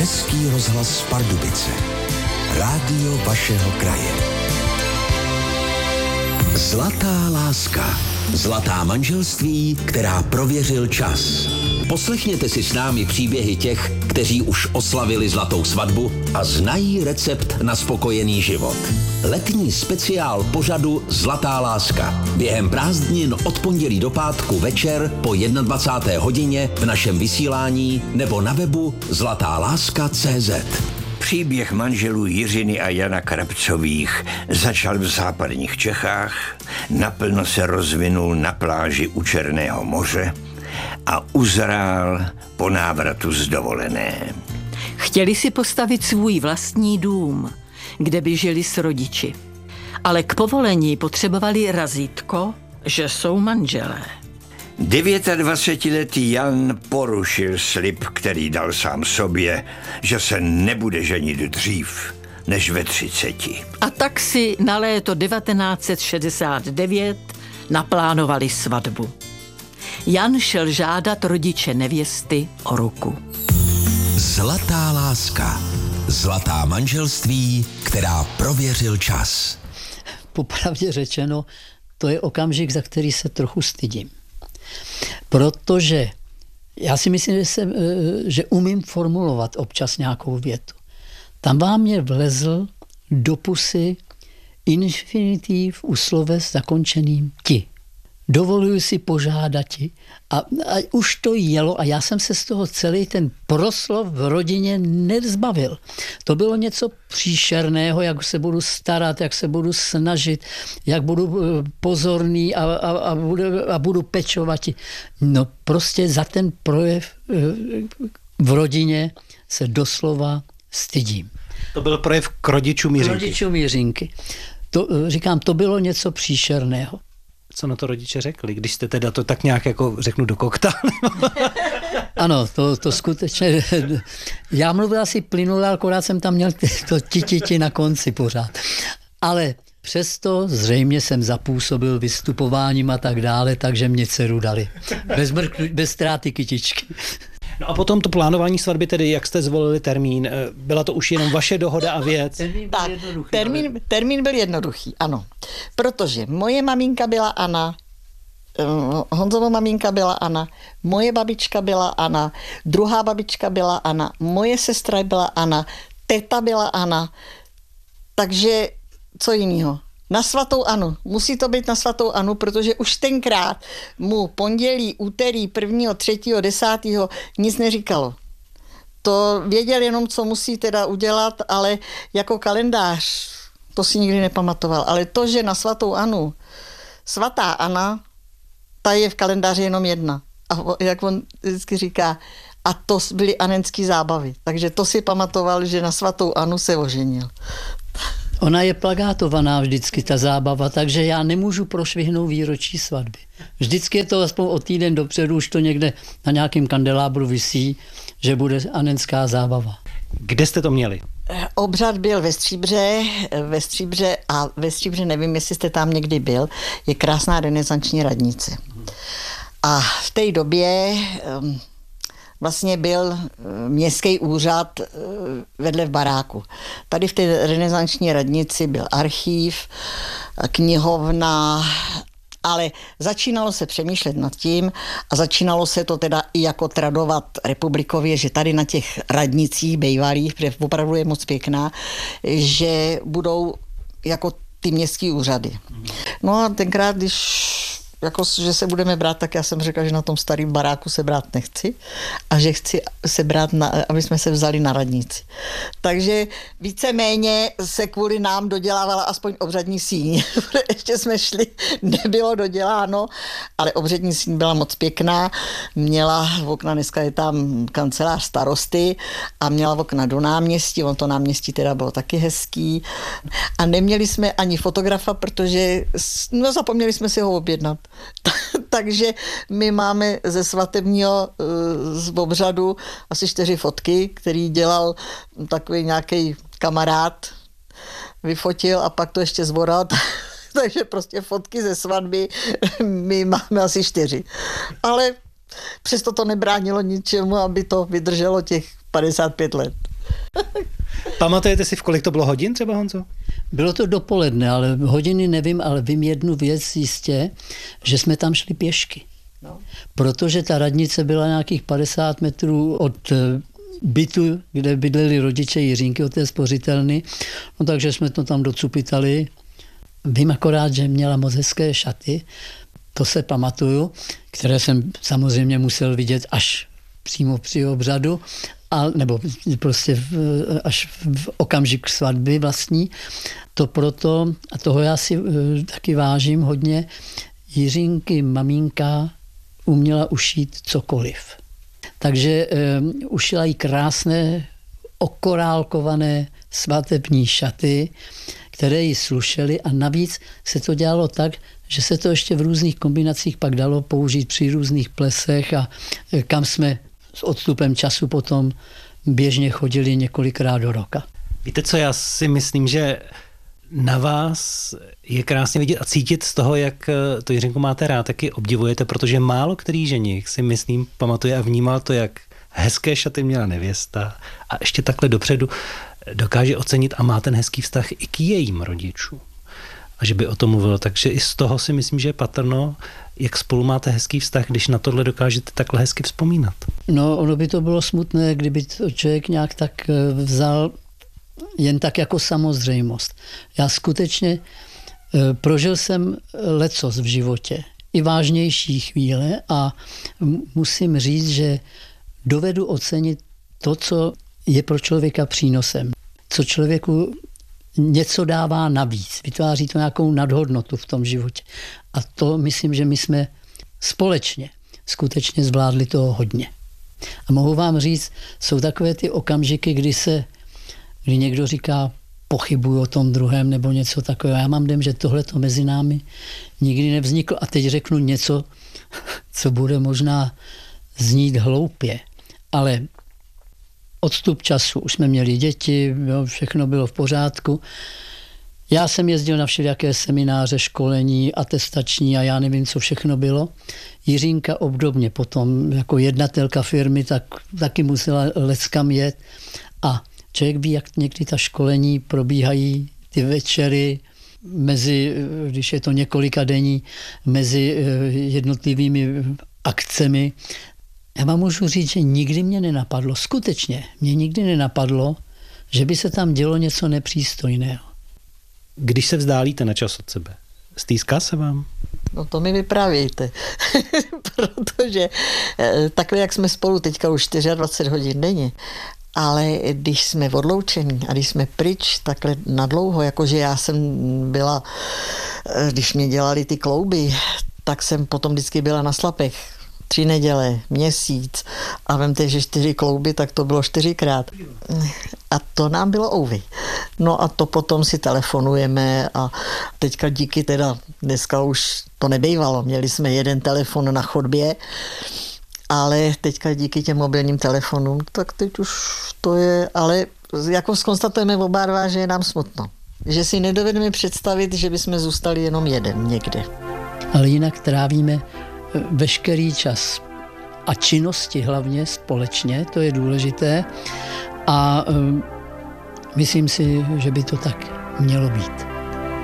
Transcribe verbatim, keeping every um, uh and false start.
Český rozhlas Pardubice. Rádio vašeho kraje. Zlatá láska. Zlatá manželství, která prověřil čas. Poslechněte si s námi příběhy těch, kteří už oslavili zlatou svatbu a znají recept na spokojený život. Letní speciál pořadu Zlatá láska. Během prázdnin od pondělí do pátku večer po dvacáté jedné hodině v našem vysílání nebo na webu zlatá láska tečka cé zet. Příběh manželů Jiřiny a Jana Krabcových začal v západních Čechách, naplno se rozvinul na pláži u Černého moře a uzrál po návratu z dovolené. Chtěli si postavit svůj vlastní dům, kde by žili s rodiči. Ale k povolení potřebovali razítko, že jsou manželé. dvacetidevítiletý Jan porušil slib, který dal sám sobě, že se nebude ženit dřív než ve třiceti. A tak si na léto devatenáct set šedesát devět naplánovali svatbu. Jan šel žádat rodiče nevěsty o ruku. Zlatá láska. Zlatá manželství, která prověřil čas. Popravdě řečeno, to je okamžik, za který se trochu stydím. Protože já si myslím, že, jsem, že umím formulovat občas nějakou větu. Tam vám mě vlezl do pusy infinitiv u sloves zakončeným ti. Dovoluji si požádat ti. A, a už to jelo a já jsem se z toho celý ten proslov v rodině nezbavil. To bylo něco příšerného, jak se budu starat, jak se budu snažit, jak budu pozorný a, a, a, budu, a budu pečovat. No prostě za ten projev v rodině se doslova stydím. To byl projev k rodičům Jiřinky. K rodičům Jiřinky. To, říkám, to bylo něco příšerného. Co na to rodiče řekli, když jste teda to tak nějak jako řeknu do kokta? Ano, to, to skutečně, já mluvil asi plynule, akorát jsem tam měl to ti na konci pořád. Ale přesto zřejmě jsem zapůsobil vystupováním a tak dále, takže mě dceru dali. Bez, mrknu, bez ztráty kytičky. No a potom to plánování svatby, tedy jak jste zvolili termín, byla to už jenom vaše dohoda a věc? Termín byl tak, jednoduchý. termín, termín byl jednoduchý, ano. Protože moje maminka byla Anna, Honzova maminka byla Anna, moje babička byla Anna, druhá babička byla Anna, moje sestra byla Anna, teta byla Anna, takže co jinýho? Na svatou Anu. Musí to být na svatou Anu, protože už tenkrát mu pondělí, úterý, prvního, třetího, desátého nic neříkalo. To věděl jenom, co musí teda udělat, ale jako kalendář to si nikdy nepamatoval. Ale to, že na svatou Anu, svatá Anna, ta je v kalendáři jenom jedna. A jak on vždycky říká, a to byly anenský zábavy. Takže to si pamatoval, že na svatou Anu se oženil. Ona je plagátovaná vždycky, ta zábava, takže já nemůžu prošvihnout výročí svatby. Vždycky je to aspoň o týden dopředu, už to někde na nějakém kandelábru visí, že bude anenská zábava. Kde jste to měli? Obřad byl ve Stříbře, ve Stříbře a ve Stříbře, nevím, jestli jste tam někdy byl, je krásná renesanční radnice. A v té době vlastně byl městský úřad vedle v baráku. Tady v té renesanční radnici byl archív, knihovna, ale začínalo se přemýšlet nad tím a začínalo se to teda i jako tradovat republikově, že tady na těch radnicích bývalých, protože opravdu je moc pěkná, že budou jako ty městský úřady. No a tenkrát, když jako, že se budeme brát, tak já jsem řekla, že na tom starém baráku se brát nechci a že chci se brát, na, aby jsme se vzali na radnici. Takže víceméně se kvůli nám dodělávala aspoň obřadní síň. Ještě jsme šli, nebylo doděláno, ale obřadní síň byla moc pěkná. Měla okna, dneska je tam kancelář starosty a měla okna do náměstí, on to náměstí teda bylo taky hezký. A neměli jsme ani fotografa, protože no, zapomněli jsme si ho objednat. Takže my máme ze svatebního z obřadu asi čtyři fotky, který dělal takový nějaký kamarád, vyfotil a pak to ještě zboral. Takže prostě fotky ze svatby my máme asi čtyři. Ale přesto to nebránilo ničemu, aby to vydrželo těch padesát pět let. Pamatujete si, v kolik to bylo hodin třeba, Honzo? Bylo to dopoledne, ale hodiny nevím, ale vím jednu věc jistě, že jsme tam šli pěšky. No. Protože ta radnice byla nějakých padesát metrů od bytu, kde bydleli rodiče Jiřínky od té spořitelny, no takže jsme to tam docupitali. Vím akorát, že měla moc hezké šaty, to se pamatuju, které jsem samozřejmě musel vidět až přímo při obřadu, a, nebo prostě v, až v okamžik svatby vlastní. To proto, a toho já si taky vážím hodně, Jiřínky maminka uměla ušít cokoliv. Takže um, ušila jí krásné okorálkované svatební šaty, které jí slušely, a navíc se to dělalo tak, že se to ještě v různých kombinacích pak dalo použít při různých plesech, a kam jsme s odstupem času potom běžně chodili několikrát do roka. Víte co, já si myslím, že na vás je krásně vidět a cítit z toho, jak to Jiřinku máte rád, taky obdivujete, protože málo který ženich si myslím pamatuje a vnímal to, jak hezké šaty měla nevěsta a ještě takhle dopředu dokáže ocenit a má ten hezký vztah i k jejím rodičům. A že by o tom mluvil. Takže i z toho si myslím, že je patrno, jak spolu máte hezký vztah, když na tohle dokážete takhle hezky vzpomínat. No, ono by to bylo smutné, kdyby to člověk nějak tak vzal jen tak jako samozřejmost. Já skutečně prožil jsem lecos v životě, i vážnější chvíle, a musím říct, že dovedu ocenit to, co je pro člověka přínosem, co člověku něco dává navíc, vytváří to nějakou nadhodnotu v tom životě. A to myslím, že my jsme společně skutečně zvládli toho hodně. A mohu vám říct, jsou takové ty okamžiky, kdy se, kdy někdo říká, pochybuju o tom druhém nebo něco takového. Já mám dojem, že tohleto mezi námi nikdy nevzniklo. A teď řeknu něco, co bude možná znít hloupě, ale odstup času, už jsme měli děti, jo, všechno bylo v pořádku. Já jsem jezdil na všelijaké semináře, školení, atestační a já nevím, co všechno bylo. Jiřínka obdobně potom, jako jednatelka firmy, tak taky musela leckam jet. A člověk ví, jak někdy ta školení probíhají, ty večery, mezi, když je to několika denní, mezi jednotlivými akcemi. Já vám můžu říct, že nikdy mě nenapadlo, skutečně mě nikdy nenapadlo, že by se tam dělo něco nepřístojného. Když se vzdálíte na čas od sebe, stýská se vám? No to mi vyprávějte, protože takhle, jak jsme spolu teďka už dvacet čtyři hodin denně, ale když jsme odloučení a když jsme pryč takhle nadlouho, jakože já jsem byla, když mě dělali ty klouby, tak jsem potom vždycky byla na slapech. Tři neděle, měsíc a vemte, že čtyři klouby, tak to bylo čtyřikrát. A to nám bylo ouvy. No a to potom si telefonujeme a teďka díky teda, dneska už to nebejvalo, měli jsme jeden telefon na chodbě, ale teďka díky těm mobilním telefonům, tak teď už to je, ale jako zkonstatujeme oba dva, že je nám smutno. Že si nedovedeme představit, že bychom zůstali jenom jeden někde. Ale jinak trávíme veškerý čas a činnosti hlavně společně, to je důležité, a um, myslím si, že by to tak mělo být.